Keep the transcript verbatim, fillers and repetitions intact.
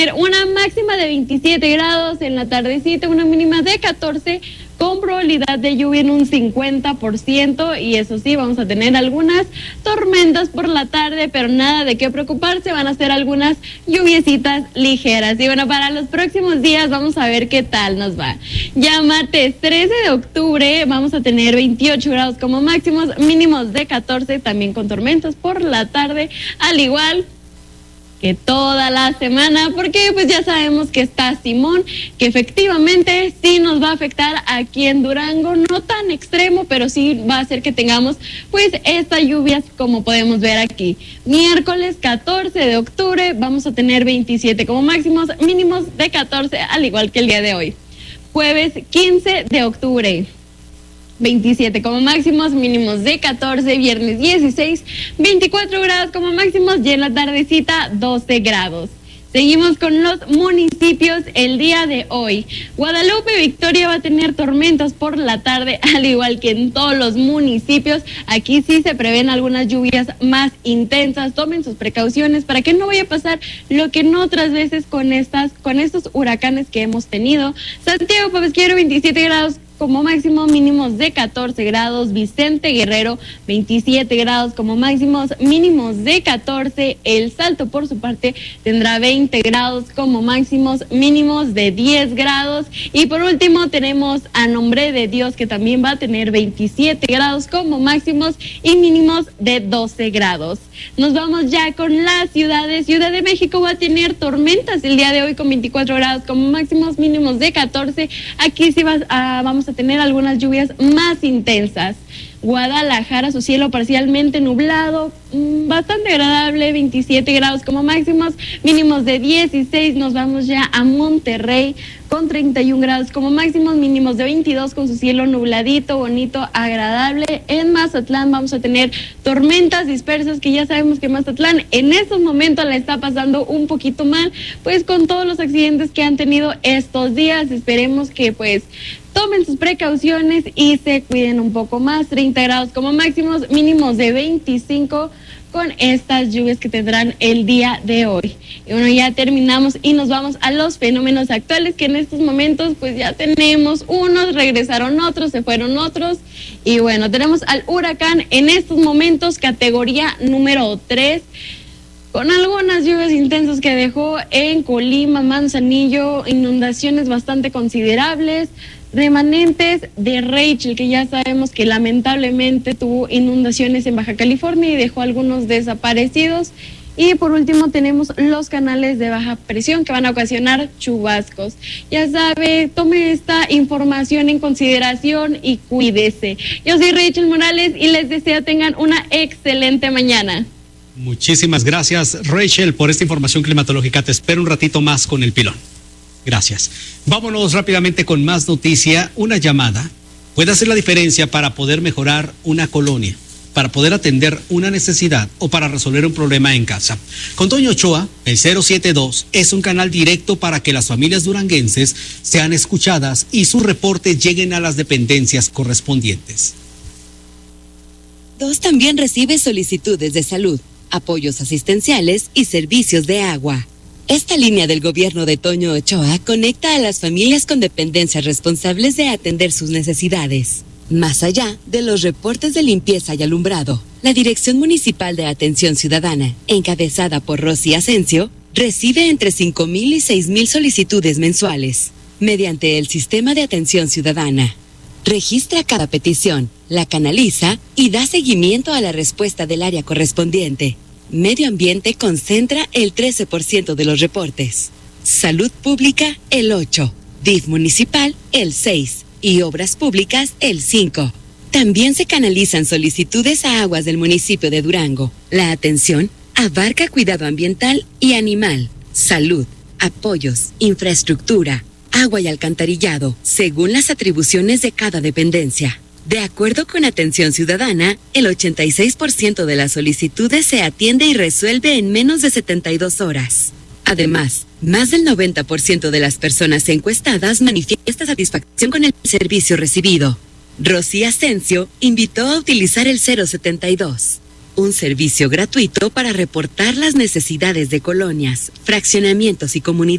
una máxima de veintisiete grados en la tardecita, una mínima de catorce, con probabilidad de lluvia en un cincuenta por ciento, y eso sí, vamos a tener algunas tormentas por la tarde, pero nada de qué preocuparse, van a ser algunas lluviecitas ligeras. Y bueno, para los próximos días vamos a ver qué tal nos va. Ya martes trece de octubre vamos a tener veintiocho grados como máximos, mínimos de catorce, también con tormentas por la tarde, al igual que toda la semana, porque pues ya sabemos que está Simón, que efectivamente sí nos va a afectar aquí en Durango, no tan extremo, pero sí va a hacer que tengamos pues estas lluvias como podemos ver aquí. Miércoles catorce de octubre vamos a tener veintisiete como máximos, mínimos de catorce, al igual que el día de hoy. Jueves quince de octubre. veintisiete como máximos, mínimos de catorce, viernes dieciséis, veinticuatro grados como máximos y en la tardecita doce grados. Seguimos con los municipios el día de hoy. Guadalupe Victoria va a tener tormentas por la tarde, al igual que en todos los municipios. Aquí sí se prevén algunas lluvias más intensas. Tomen sus precauciones para que no vaya a pasar lo que en otras veces con estas, con estos huracanes que hemos tenido. Santiago Papasquiaro, veintisiete grados como máximo, mínimos de catorce grados. Vicente Guerrero, veintisiete grados como máximos, mínimos de catorce. El Salto, por su parte, tendrá veinte grados como máximos, mínimos de diez grados. Y por último tenemos a Nombre de Dios, que también va a tener veintisiete grados como máximos y mínimos de doce grados. Nos vamos ya con las ciudades. Ciudad de México va a tener tormentas el día de hoy con veinticuatro grados como máximos, mínimos de catorce. Aquí sí va, uh, vamos a tener algunas lluvias más intensas. Guadalajara, su cielo parcialmente nublado, bastante agradable, veintisiete grados como máximos, mínimos de dieciséis. Nos vamos ya a Monterrey con treinta y un grados como máximos, mínimos de veintidós, con su cielo nubladito, bonito, agradable. En Mazatlán vamos a tener tormentas dispersas, que ya sabemos que Mazatlán en estos momentos la está pasando un poquito mal, pues con todos los accidentes que han tenido estos días. Esperemos que pues tomen sus precauciones y se cuiden un poco más. Treinta grados como máximos, mínimos de veinticinco, con estas lluvias que tendrán el día de hoy. Y bueno, ya terminamos y nos vamos a los fenómenos actuales, que en estos momentos pues ya tenemos unos, regresaron otros, se fueron otros. Y bueno, tenemos al huracán en estos momentos, categoría número tres, con algunas lluvias intensas que dejó en Colima, Manzanillo, inundaciones bastante considerables. Remanentes de Rachel, que ya sabemos que lamentablemente tuvo inundaciones en Baja California y dejó algunos desaparecidos. Y por último tenemos los canales de baja presión que van a ocasionar chubascos. Ya sabe, tome esta información en consideración y cuídese. Yo soy Rachel Morales y les deseo tengan una excelente mañana. Muchísimas gracias, Rachel, por esta información climatológica. Te espero un ratito más con el pilón. Gracias. Vámonos rápidamente con más noticia. Una llamada puede hacer la diferencia para poder mejorar una colonia, para poder atender una necesidad o para resolver un problema en casa. Con Toño Ochoa, el cero siete dos es un canal directo para que las familias duranguenses sean escuchadas y sus reportes lleguen a las dependencias correspondientes. Dos también recibe solicitudes de salud, apoyos asistenciales y servicios de agua. Esta línea del gobierno de Toño Ochoa conecta a las familias con dependencias responsables de atender sus necesidades. Más allá de los reportes de limpieza y alumbrado, la Dirección Municipal de Atención Ciudadana, encabezada por Rosy Asensio, recibe entre cinco mil y seis mil solicitudes mensuales, mediante el Sistema de Atención Ciudadana. Registra cada petición, la canaliza y da seguimiento a la respuesta del área correspondiente. Medio Ambiente concentra el trece por ciento de los reportes. Salud Pública, el ocho por ciento. D I F Municipal, el seis por ciento. Y Obras Públicas, el cinco por ciento. También se canalizan solicitudes a aguas del municipio de Durango. La atención abarca cuidado ambiental y animal, salud, apoyos, infraestructura, agua y alcantarillado, según las atribuciones de cada dependencia. De acuerdo con Atención Ciudadana, el ochenta y seis por ciento de las solicitudes se atiende y resuelve en menos de setenta y dos horas. Además, más del noventa por ciento de las personas encuestadas manifiesta satisfacción con el servicio recibido. Rosy Asensio invitó a utilizar el cero setenta y dos, un servicio gratuito para reportar las necesidades de colonias, fraccionamientos y comunidades.